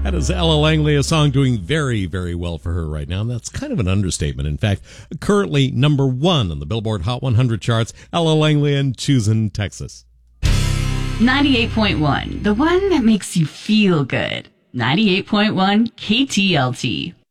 That is Ella Langley, a song doing very, very well for her right now. And that's kind of an understatement. In fact, currently number 1 on the Billboard Hot 100 charts, Ella Langley and Choosin', Texas. 98.1, the one that makes you feel good. 98.1 KTLT.